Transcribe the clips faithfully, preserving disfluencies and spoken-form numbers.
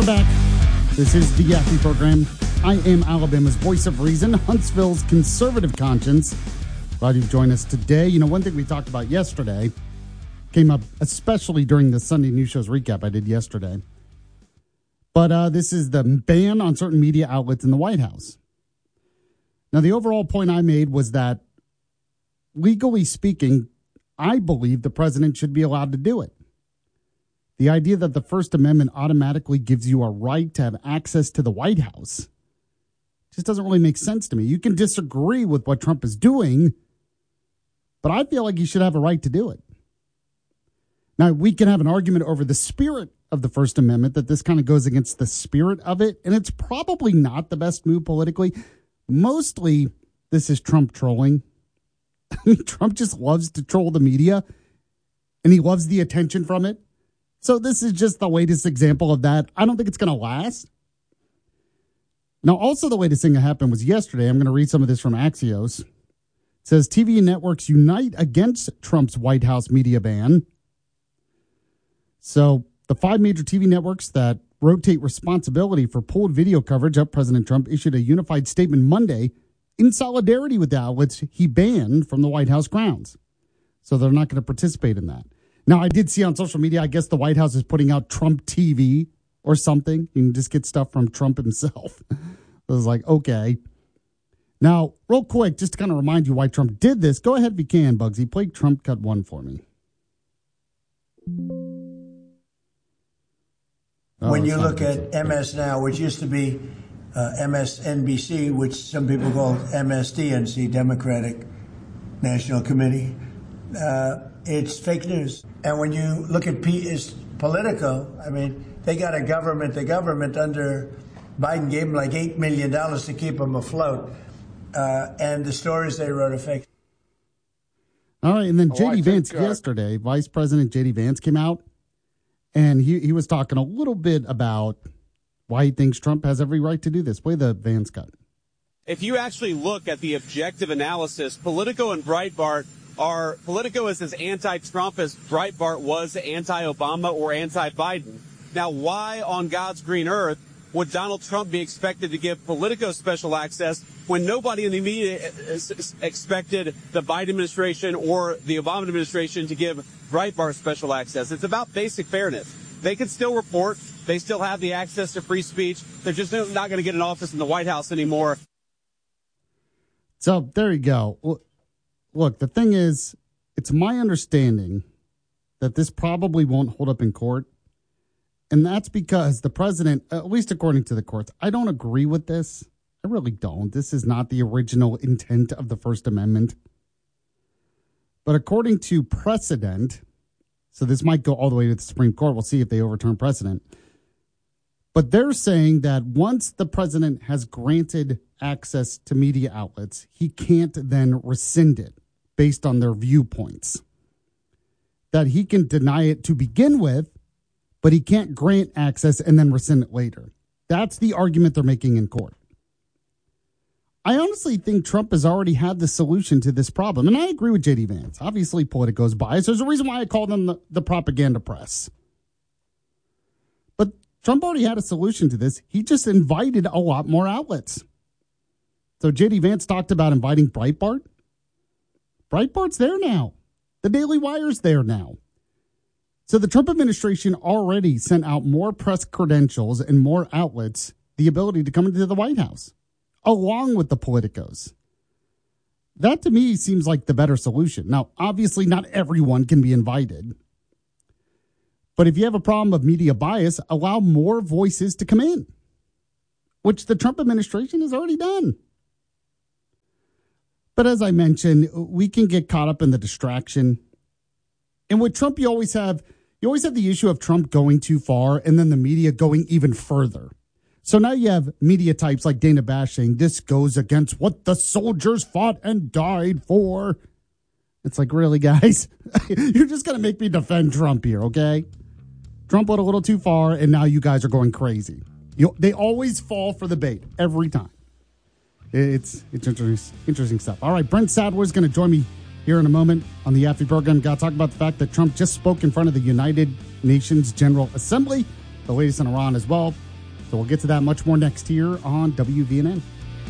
we're back. This is the Yaffe program. I am Alabama's voice of reason, Huntsville's conservative conscience. Glad you've joined us today. You know, one thing we talked about yesterday came up, especially during the Sunday News Show's recap I did yesterday. But uh, this is the ban on certain media outlets in the White House. Now, the overall point I made was that, legally speaking, I believe the president should be allowed to do it. The idea that the First Amendment automatically gives you a right to have access to the White House just doesn't really make sense to me. You can disagree with what Trump is doing, but I feel like he should have a right to do it. Now, we can have an argument over the spirit of the First Amendment, that this kind of goes against the spirit of it, and it's probably not the best move politically. Mostly, this is Trump trolling. I mean, Trump just loves to troll the media, and he loves the attention from it. So this is just the latest example of that. I don't think it's going to last. Now, also the latest thing that happened was yesterday. I'm going to read some of this from Axios. It says T V networks unite against Trump's White House media ban. So the five major T V networks that rotate responsibility for pooled video coverage of President Trump issued a unified statement Monday in solidarity with the outlets he banned from the White House grounds. So they're not going to participate in that. Now, I did see on social media, I guess the White House is putting out Trump T V or something. You can just get stuff from Trump himself. I was like, okay. Now, real quick, just to kind of remind you why Trump did this, go ahead if you can, Bugsy. Play Trump Cut One for me. Oh, when you look at M S Now, which used to be uh, M S N B C, which some people call M S D N C, Democratic National Committee, uh, it's fake news. And when you look at P- is Politico, I mean, they got a government, the government under Biden gave them like eight million dollars to keep them afloat. Uh, and the stories they wrote are fake. All right, and then oh, J D. Vance think, uh, yesterday, Vice President J D. Vance came out, and he, he was talking a little bit about why he thinks Trump has every right to do this. Play the Vance cut. If you actually look at the objective analysis, Politico and Breitbart are, Politico is as anti-Trump as Breitbart was anti-Obama or anti-Biden. Now, why on God's green earth would Donald Trump be expected to give Politico special access when nobody in the media expected the Biden administration or the Obama administration to give Breitbart special access? It's about basic fairness. They can still report. They still have the access to free speech. They're just not going to get an office in the White House anymore. So there you go. Look, the thing is, it's my understanding that this probably won't hold up in court. And that's because the president, at least according to the courts, I don't agree with this. I really don't. This is not the original intent of the First Amendment. But according to precedent, so this might go all the way to the Supreme Court. We'll see if they overturn precedent. But they're saying that once the president has granted access to media outlets, he can't then rescind it based on their viewpoints. That he can deny it to begin with, but he can't grant access and then rescind it later. That's the argument they're making in court. I honestly think Trump has already had the solution to this problem. And I agree with J D. Vance. Obviously, Politico's biased. There's a reason why I call them the, the propaganda press. But Trump already had a solution to this. He just invited a lot more outlets. So J D. Vance talked about inviting Breitbart. Breitbart's there now. The Daily Wire's there now. So the Trump administration already sent out more press credentials and more outlets the ability to come into the White House, along with the politicos. That to me seems like the better solution. Now, obviously not everyone can be invited. But if you have a problem of media bias, allow more voices to come in, which the Trump administration has already done. But as I mentioned, we can get caught up in the distraction. And with Trump, you always have you always have the issue of Trump going too far and then the media going even further. So now you have media types like Dana Bash saying this goes against what the soldiers fought and died for. It's like, really, guys? You're just going to make me defend Trump here, okay? Trump went a little too far, and now you guys are going crazy. You know, they always fall for the bait every time. It's, it's interesting, interesting stuff. All right, Brent Sadler is going to join me here in a moment on the Yaffe program. Got to talk about the fact that Trump just spoke in front of the United Nations General Assembly, the latest in Iran as well. So we'll get to that much more next here on W V N N.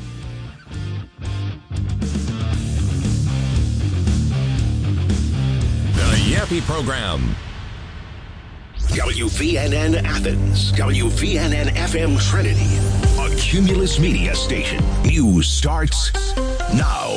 The Yappy Program. W V N N Athens, W V N N F M Trinity, a Cumulus Media station. News starts now.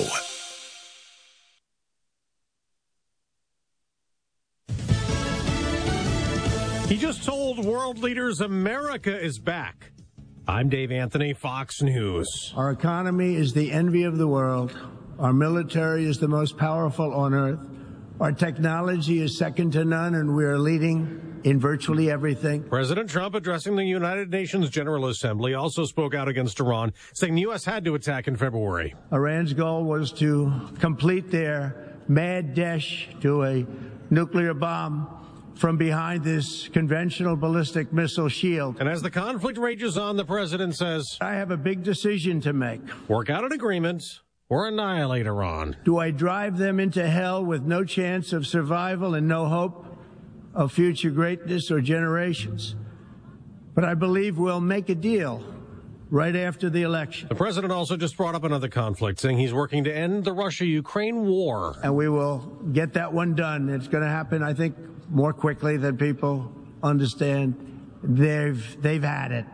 He just told world leaders America is back. I'm Dave Anthony, Fox News. Our economy is the envy of the world. Our military is the most powerful on earth. Our technology is second to none, and we are leading in virtually everything. President Trump, addressing the United Nations General Assembly, also spoke out against Iran, saying the U S had to attack in February. Iran's goal was to complete their mad dash to a nuclear bomb from behind this conventional ballistic missile shield. And as the conflict rages on, the president says, I have a big decision to make. Work out an agreement or annihilate Iran. Do I drive them into hell with no chance of survival and no hope of future greatness or generations? But I believe we'll make a deal right after the election. The president also just brought up another conflict, saying he's working to end the Russia-Ukraine war. And we will get that one done. It's going to happen, I think, more quickly than people understand. They've, they've had it.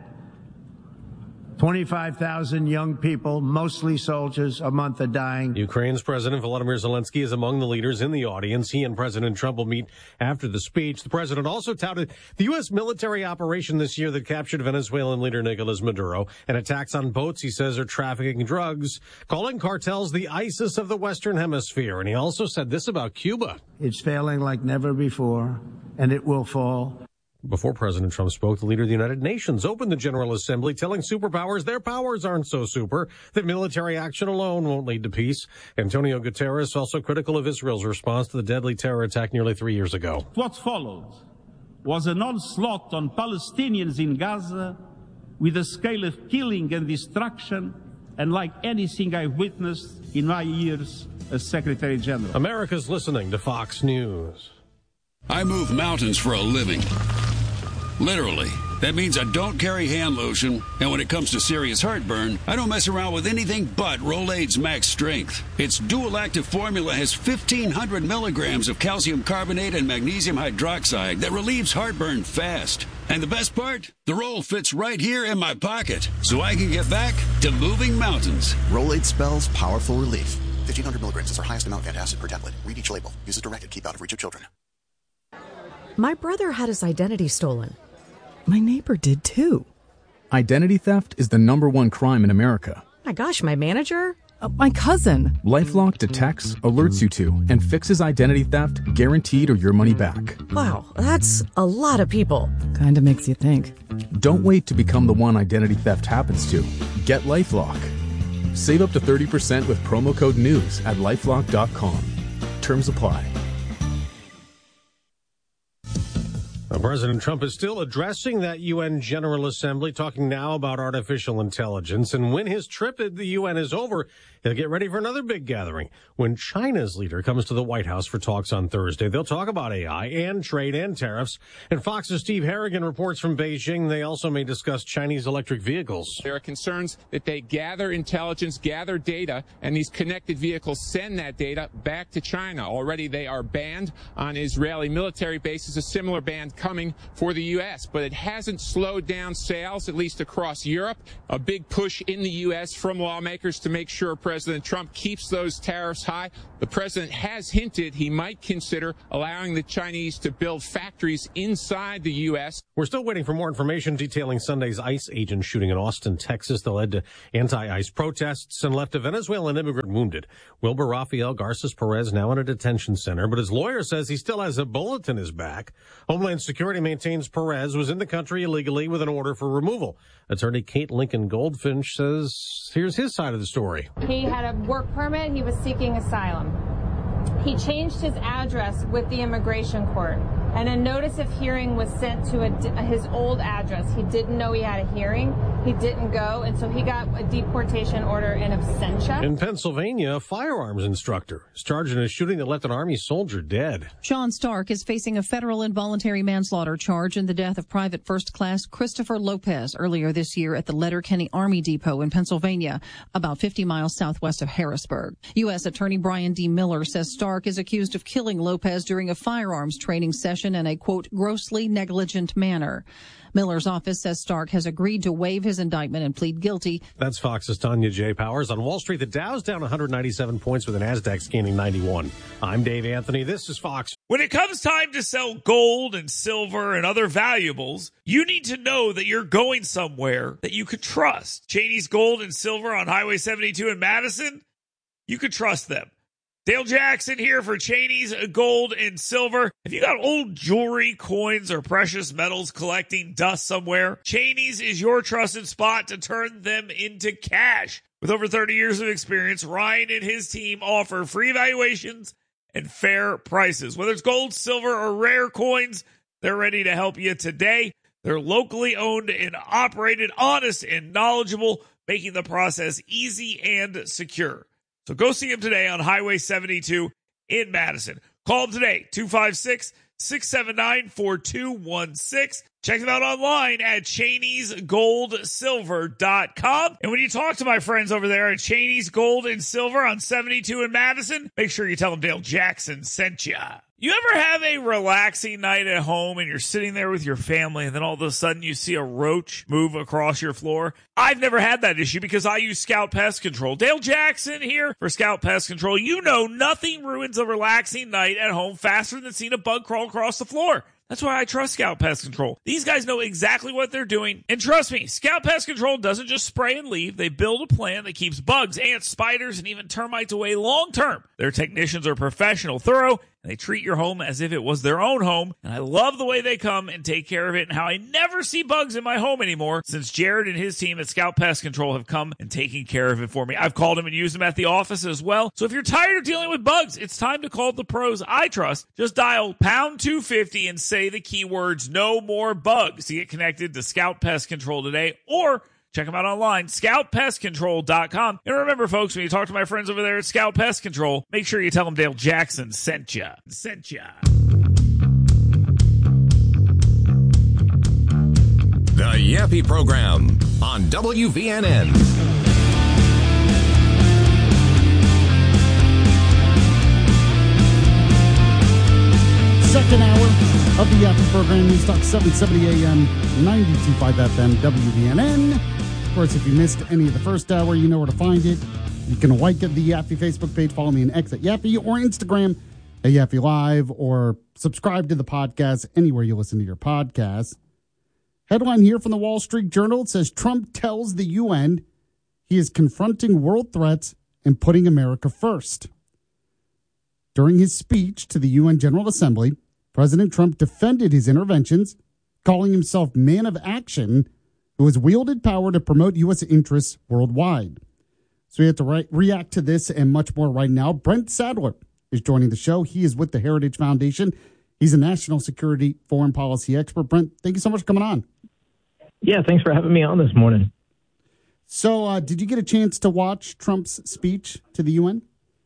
twenty-five thousand young people, mostly soldiers, a month are dying. Ukraine's President Volodymyr Zelensky is among the leaders in the audience. He and President Trump will meet after the speech. The president also touted the U S military operation this year that captured Venezuelan leader Nicolas Maduro, and attacks on boats he says are trafficking drugs, calling cartels the ISIS of the Western Hemisphere. And he also said this about Cuba. It's failing like never before, and it will fall. Before President Trump spoke, the leader of the United Nations opened the General Assembly, telling superpowers their powers aren't so super, that military action alone won't lead to peace. Antonio Guterres also critical of Israel's response to the deadly terror attack nearly three years ago. What followed was an onslaught on Palestinians in Gaza with a scale of killing and destruction unlike anything I've witnessed in my years as Secretary General. America's listening to Fox News. I move mountains for a living. Literally. That means I don't carry hand lotion, and when it comes to serious heartburn, I don't mess around with anything but Rolaids Max Strength. Its dual-active formula has fifteen hundred milligrams of calcium carbonate and magnesium hydroxide that relieves heartburn fast. And the best part? The roll fits right here in my pocket, so I can get back to moving mountains. Rolaids spells powerful relief. fifteen hundred milligrams is our highest amount of antacid per tablet. Read each label. Use as directed. Keep out of reach of children. My brother had his identity stolen. My neighbor did too. Identity theft is the number one crime in America. My gosh, my manager? Uh, my cousin. LifeLock detects, alerts you to, and fixes identity theft, guaranteed or your money back. Wow, that's a lot of people. Kinda makes you think. Don't wait to become the one identity theft happens to. Get LifeLock. Save up to thirty percent with promo code NEWS at lifelock dot com. Terms apply. President Trump is still addressing that U N General Assembly, talking now about artificial intelligence. And when his trip at the U N is over, he'll get ready for another big gathering when China's leader comes to the White House for talks on Thursday. They'll talk about A I and trade and tariffs. And Fox's Steve Harrigan reports from Beijing they also may discuss Chinese electric vehicles. There are concerns that they gather intelligence, gather data, and these connected vehicles send that data back to China. Already they are banned on Israeli military bases, a similar ban coming for the U S, but it hasn't slowed down sales, at least across Europe. A big push in the U S from lawmakers to make sure President Trump keeps those tariffs high. The president has hinted he might consider allowing the Chinese to build factories inside the U S. We're still waiting for more information detailing Sunday's ICE agent shooting in Austin, Texas, that led to anti-ICE protests and left a Venezuelan immigrant wounded. Wilbur Rafael Garces Perez now in a detention center, but his lawyer says he still has a bullet in his back. Homeland Security maintains Perez was in the country illegally with an order for removal. Attorney Kate Lincoln Goldfinch says here's his side of the story. He had a work permit. He was seeking asylum. He changed his address with the immigration court. and a notice of hearing was sent to a, his old address. He didn't know he had a hearing. He didn't go, and so he got a deportation order in absentia. In Pennsylvania, a firearms instructor is charged in a shooting that left an Army soldier dead. Sean Stark is facing a federal involuntary manslaughter charge in the death of Private First Class Christopher Lopez earlier this year at the Letterkenny Army Depot in Pennsylvania, about fifty miles southwest of Harrisburg. U S Attorney Brian D. Miller says Stark is accused of killing Lopez during a firearms training session in a, quote, grossly negligent manner. Miller's office says Stark has agreed to waive his indictment and plead guilty. That's Fox's Tanya J. Powers. On Wall Street, the Dow's down one hundred ninety-seven points with the NASDAQ scanning ninety-one. I'm Dave Anthony. This is Fox. When it comes time to sell gold and silver and other valuables, you need to know that you're going somewhere that you could trust. Cheney's Gold and Silver on Highway seventy-two in Madison, you could trust them. Dale Jackson here for Cheney's Gold and Silver. If you got old jewelry, coins, or precious metals collecting dust somewhere, Cheney's is your trusted spot to turn them into cash. With over thirty years of experience, Ryan and his team offer free evaluations and fair prices. Whether it's gold, silver, or rare coins, they're ready to help you today. They're locally owned and operated, honest and knowledgeable, making the process easy and secure. So go see him today on Highway seventy-two in Madison. Call them today, two five six, six seven nine, four two one six. Check them out online at Cheney's Gold Silver dot com. And when you talk to my friends over there at Cheney's Gold and Silver on seventy-two in Madison, make sure you tell them Dale Jackson sent you. You ever have a relaxing night at home and you're sitting there with your family and then all of a sudden you see a roach move across your floor? I've never had that issue because I use Scout Pest Control. Dale Jackson here for Scout Pest Control. You know nothing ruins a relaxing night at home faster than seeing a bug crawl across the floor. That's why I trust Scout Pest Control. These guys know exactly what they're doing. And trust me, Scout Pest Control doesn't just spray and leave. They build a plan that keeps bugs, ants, spiders, and even termites away long term. Their technicians are professional, thorough, and they treat your home as if it was their own home. And I love the way they come and take care of it and how I never see bugs in my home anymore since Jared and his team at Scout Pest Control have come and taken care of it for me. I've called them and used them at the office as well. So if you're tired of dealing with bugs, it's time to call the pros I trust. Just dial pound two fifty and say the keywords no more bugs to get connected to Scout Pest Control today, or check them out online, Scout Pest Control dot com. And remember, folks, when you talk to my friends over there at Scout Pest Control, make sure you tell them Dale Jackson sent ya. Sent ya. The Yappy Program on W V N N. Second hour of the Yappy Program, News Talk seven seventy A M, ninety-two point five F M, W V N N. Of course, if you missed any of the first hour, you know where to find it. You can like the Yappy Facebook page, follow me on X at Yappy, or Instagram at Yappy Live, or subscribe to the podcast anywhere you listen to your podcasts. Headline here from the Wall Street Journal, it says Trump tells the U N he is confronting world threats and putting America first. During his speech to the U N General Assembly, President Trump defended his interventions, calling himself man of action who has wielded power to promote U S interests worldwide. So we have to re- react to this and much more right now. Brent Sadler is joining the show. He is with the Heritage Foundation. He's a national security foreign policy expert. Brent, thank you so much for coming on. Yeah, thanks for having me on this morning. So uh, did you get a chance to watch Trump's speech to the U N?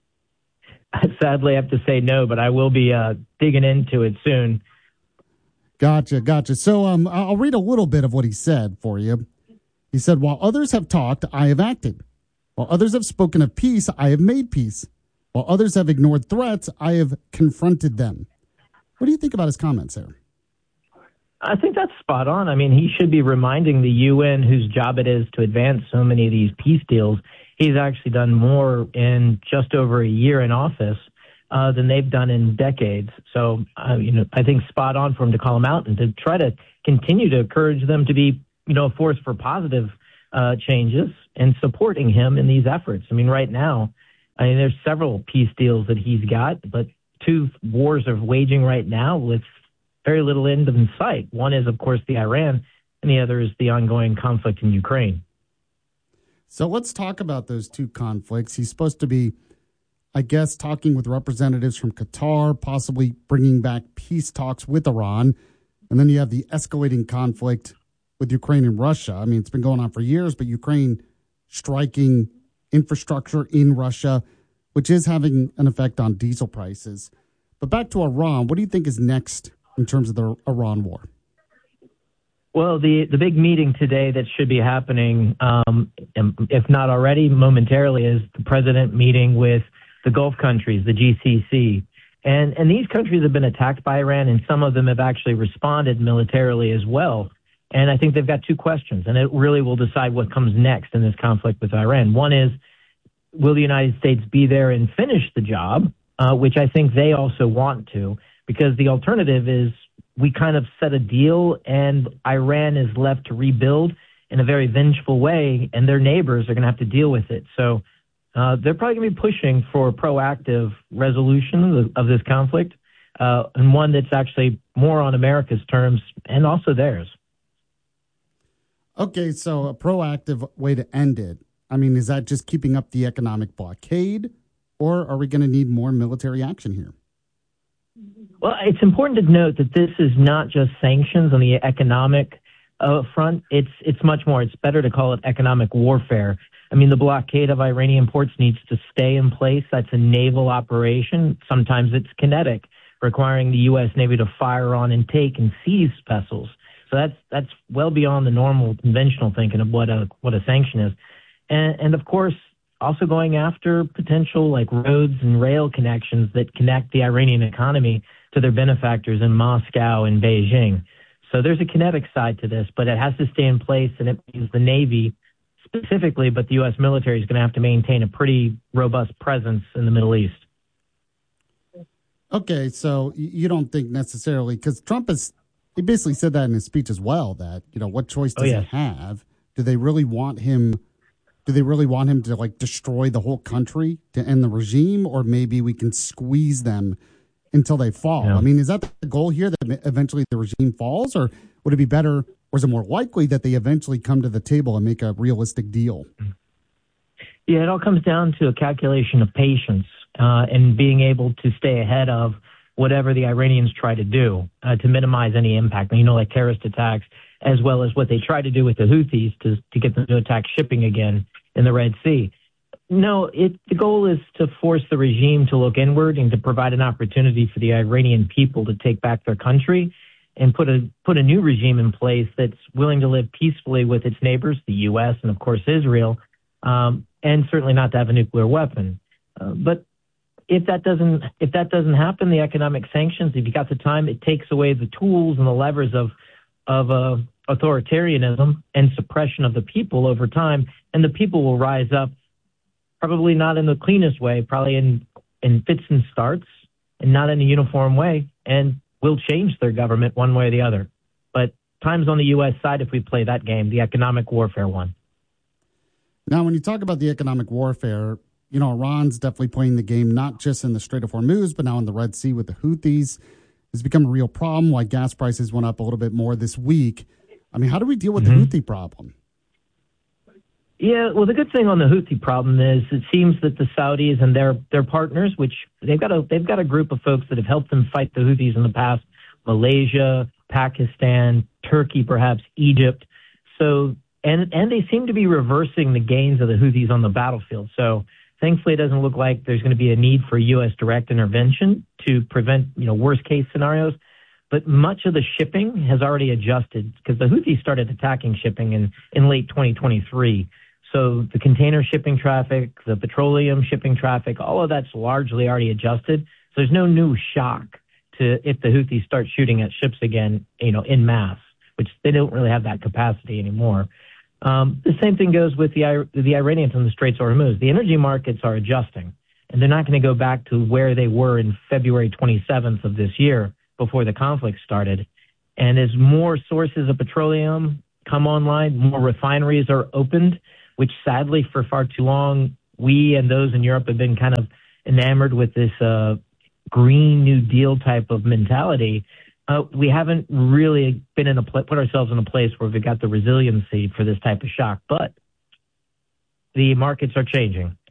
Sadly, I have to say no, but I will be uh, digging into it soon. Gotcha, gotcha. So um, I'll read a little bit of what he said for you. He said, while others have talked, I have acted. While others have spoken of peace, I have made peace. While others have ignored threats, I have confronted them. What do you think about his comments there? I think that's spot on. I mean, he should be reminding the U N, whose job it is to advance so many of these peace deals. He's actually done more in just over a year in office uh, than they've done in decades. So, uh, you know, I think spot on for him to call him out and to try to continue to encourage them to be, you know, a force for positive uh, changes and supporting him in these efforts. I mean, right now, I mean, there's several peace deals that he's got, but two wars are waging right now with very little end in sight. One is, of course, the Iran, and the other is the ongoing conflict in Ukraine. So let's talk about those two conflicts. He's supposed to be I guess, talking with representatives from Qatar, possibly bringing back peace talks with Iran. And then you have the escalating conflict with Ukraine and Russia. I mean, it's been going on for years, but Ukraine striking infrastructure in Russia, which is having an effect on diesel prices. But back to Iran, what do you think is next in terms of the Iran war? Well, the, the big meeting today that should be happening, um, if not already, momentarily, is the president meeting with the Gulf countries, the G C C. And, and these countries have been attacked by Iran, and some of them have actually responded militarily as well. And I think they've got two questions, and it really will decide what comes next in this conflict with Iran. One is, will the United States be there and finish the job, uh, which I think they also want to, because the alternative is we kind of set a deal and Iran is left to rebuild in a very vengeful way, and their neighbors are going to have to deal with it. So uh, they're probably going to be pushing for a proactive resolution of, of this conflict, uh, and one that's actually more on America's terms and also theirs. Okay, so a proactive way to end it. I mean, is that just keeping up the economic blockade, or are we going to need more military action here? Well, it's important to note that this is not just sanctions on the economic uh, front. It's it's much more. It's better to call it economic warfare. I mean, the blockade of Iranian ports needs to stay in place. That's a naval operation. Sometimes it's kinetic, requiring the U S Navy to fire on and take and seize vessels. So that's that's well beyond the normal conventional thinking of what a what a sanction is. And, and of course, also going after potential like roads and rail connections that connect the Iranian economy to their benefactors in Moscow and Beijing. So there's a kinetic side to this, but it has to stay in place, and it means the Navy specifically, but the U S military is going to have to maintain a pretty robust presence in the Middle East. Okay, so you don't think necessarily, because Trump has, he basically said that in his speech as well, that, you know, what choice does oh, yeah. he have? Do they really want him, do they really want him to, like, destroy the whole country to end the regime, or maybe we can squeeze them until they fall? Yeah. I mean, is that the goal here, that eventually the regime falls, or would it be better, or is it more likely that they eventually come to the table and make a realistic deal? Yeah, it all comes down to a calculation of patience uh, and being able to stay ahead of whatever the Iranians try to do uh, to minimize any impact. You know, like terrorist attacks, as well as what they try to do with the Houthis to, to get them to attack shipping again in the Red Sea. No, it, the goal is to force the regime to look inward and to provide an opportunity for the Iranian people to take back their country and put a put a new regime in place that's willing to live peacefully with its neighbors, the U S and, of course, Israel, um, and certainly not to have a nuclear weapon. Uh, but if that doesn't if that doesn't happen, the economic sanctions, if you got the time, it takes away the tools and the levers of of uh, authoritarianism and suppression of the people over time, and the people will rise up, probably not in the cleanest way, probably in, in fits and starts, and not in a uniform way, and will change their government one way or the other. But time's on the U S side if we play that game, the economic warfare one. Now, when you talk about the economic warfare, you know, Iran's definitely playing the game, not just in the Strait of Hormuz, but now in the Red Sea with the Houthis. It's become a real problem. Why gas prices went up a little bit more this week. I mean, how do we deal with mm-hmm. the Houthi problem? Yeah, well, the good thing on the Houthi problem is it seems that the Saudis and their their partners, which they've got a they've got a group of folks that have helped them fight the Houthis in the past: Malaysia, Pakistan, Turkey, perhaps Egypt. So and and they seem to be reversing the gains of the Houthis on the battlefield. So thankfully, it doesn't look like there's going to be a need for U S direct intervention to prevent, you know, worst case scenarios. But much of the shipping has already adjusted because the Houthis started attacking shipping in, in late twenty twenty-three. So the container shipping traffic, the petroleum shipping traffic, all of that's largely already adjusted. So there's no new shock to if the Houthis start shooting at ships again, you know, en masse, which they don't really have that capacity anymore. Um, the same thing goes with the the Iranians on the Straits of Hormuz. The energy markets are adjusting, and they're not going to go back to where they were in February twenty-seventh of this year before the conflict started. And as more sources of petroleum come online, more refineries are opened, which sadly for far too long, we and those in Europe have been kind of enamored with this uh, Green New Deal type of mentality. Uh, we haven't really been in a pl- put ourselves in a place where we've got the resiliency for this type of shock, but the markets are changing,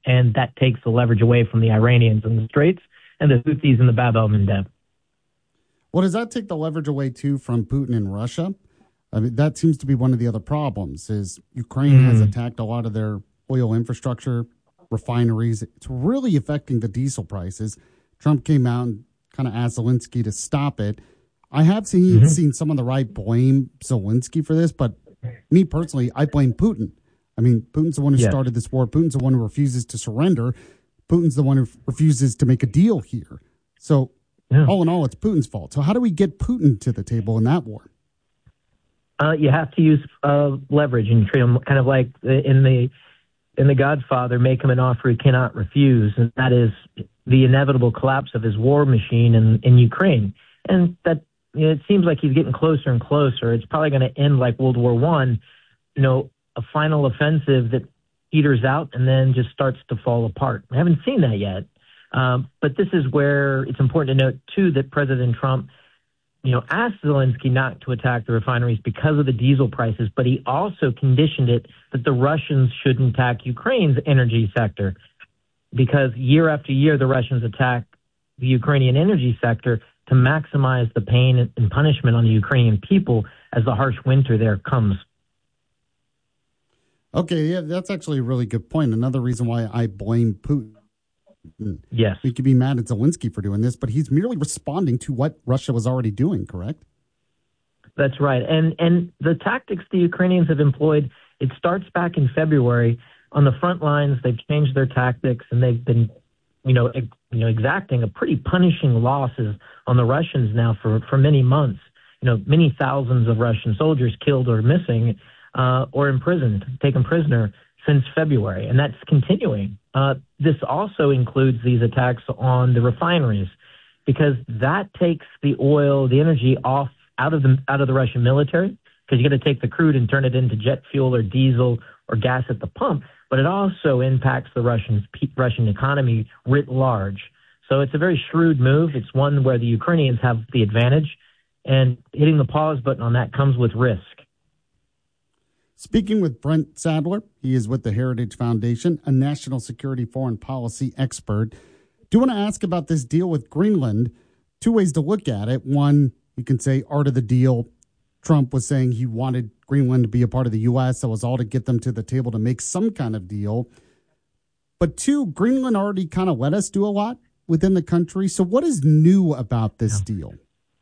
and that takes the leverage away from the Iranians in the Straits and the Houthis in the Bab el-Mandeb. Well, does that take the leverage away, too, from Putin and Russia? I mean, that seems to be one of the other problems, is Ukraine mm. has attacked a lot of their oil infrastructure, refineries. It's really affecting the diesel prices. Trump came out and kind of asked Zelensky to stop it. I have seen, mm-hmm. seen some on the right blame Zelensky for this, but me personally, I blame Putin. I mean, Putin's the one who yes. started this war. Putin's the one who refuses to surrender. Putin's the one who refuses to make a deal here. So, yeah. all in all, it's Putin's fault. So how do we get Putin to the table in that war? Uh, you have to use uh, leverage and treat him kind of like in the in The Godfather, make him an offer he cannot refuse, and that is the inevitable collapse of his war machine in, in Ukraine. And that, you know, it seems like he's getting closer and closer. It's probably going to end like World War One, you know, a final offensive that peters out and then just starts to fall apart. We haven't seen that yet. Um, but this is where it's important to note, too, that President Trump, you know, asked Zelensky not to attack the refineries because of the diesel prices, but he also conditioned it that the Russians shouldn't attack Ukraine's energy sector, because year after year the Russians attack the Ukrainian energy sector to maximize the pain and punishment on the Ukrainian people as the harsh winter there comes. Okay, yeah, that's actually a really good point. Another reason why I blame Putin. Yes. We could be mad at Zelensky for doing this, but he's merely responding to what Russia was already doing, correct? That's right. And and the tactics the Ukrainians have employed, it starts back in February. On the front lines, they've changed their tactics, and they've been, you know, ex, you know, exacting a pretty punishing losses on the Russians now for, for many months. You know, many thousands of Russian soldiers killed or missing uh, or imprisoned, taken prisoner since February, and that's continuing. Uh, this also includes these attacks on the refineries, because that takes the oil, the energy off out of the out of the Russian military, because you got to take the crude and turn it into jet fuel or diesel or gas at the pump. But it also impacts the Russian Russian economy writ large. So it's a very shrewd move. It's one where the Ukrainians have the advantage, and hitting the pause button on that comes with risk. Speaking with Brent Sadler, he is with the Heritage Foundation, a national security foreign policy expert. Do want to ask about this deal with Greenland. Two ways to look at it. One, you can say art of the deal. Trump was saying he wanted Greenland to be a part of the U S. That was all to get them to the table to make some kind of deal. But two, Greenland already kind of let us do a lot within the country. So what is new about this yeah. deal?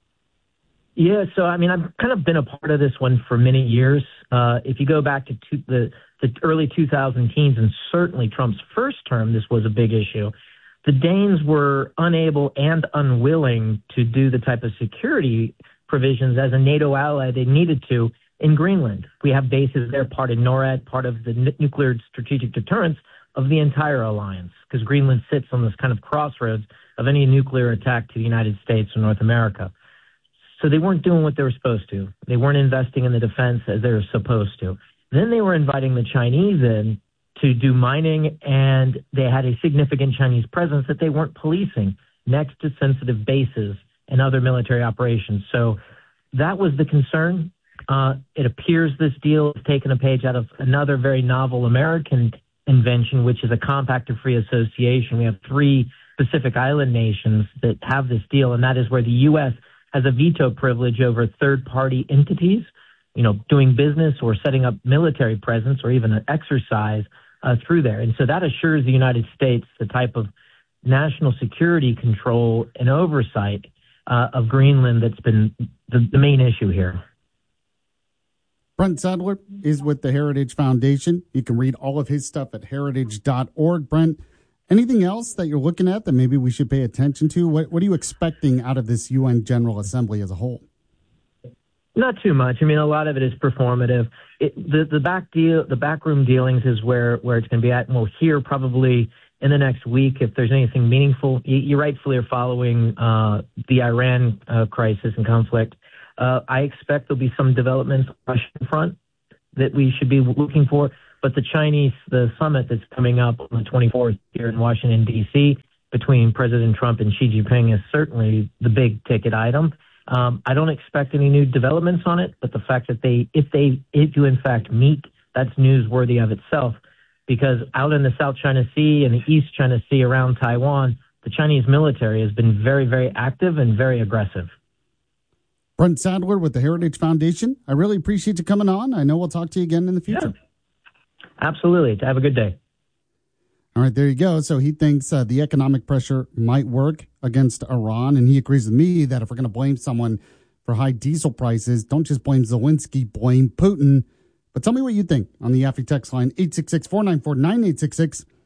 Yeah, so, I mean, I've kind of been a part of this one for many years. Uh, if you go back to two, the, the early two thousand teens, and certainly Trump's first term, this was a big issue. The Danes were unable and unwilling to do the type of security provisions as a NATO ally they needed to in Greenland. We have bases there, part of NORAD, part of the n- nuclear strategic deterrence of the entire alliance, because Greenland sits on this kind of crossroads of any nuclear attack to the United States or North America. So they weren't doing what they were supposed to. They weren't investing in the defense as they were supposed to. Then they were inviting the Chinese in to do mining, and they had a significant Chinese presence that they weren't policing next to sensitive bases and other military operations. So that was the concern. Uh, it appears this deal has taken a page out of another very novel American invention, which is a compact of free association. We have three Pacific Island nations that have this deal, and that is where the U S has a veto privilege over third-party entities, you know, doing business or setting up military presence or even an exercise uh, through there. And so that assures the United States the type of national security control and oversight uh, of Greenland that's been the, the main issue here. Brent Sadler is with the Heritage Foundation. You can read all of his stuff at heritage dot org. Brent, anything else that you're looking at that maybe we should pay attention to? What, what are you expecting out of this U N General Assembly as a whole? Not too much. I mean, a lot of it is performative. It, the the back deal, the backroom dealings is where, where it's going to be at, and we'll hear probably in the next week if there's anything meaningful. You, you rightfully are following uh, the Iran uh, crisis and conflict. Uh, I expect there'll be some developments on the Russian front that we should be looking for. But the Chinese, the summit that's coming up on the twenty-fourth here in Washington, D C, between President Trump and Xi Jinping is certainly the big ticket item. Um, I don't expect any new developments on it, but the fact that they, if they if do in fact meet, that's newsworthy of itself. because out in the South China Sea and the East China Sea around Taiwan, the Chinese military has been very, very active and very aggressive. Brent Sadler with the Heritage Foundation. I really appreciate you coming on. I know we'll talk to you again in the future. Yeah. Absolutely. Have a good day. All right, there you go. So he thinks uh, the economic pressure might work against Iran, and he agrees with me that if we're going to blame someone for high diesel prices, don't just blame Zelensky, blame Putin. But tell me what you think on the Yaffe text line, eight six six, four nine four, nine eight six six.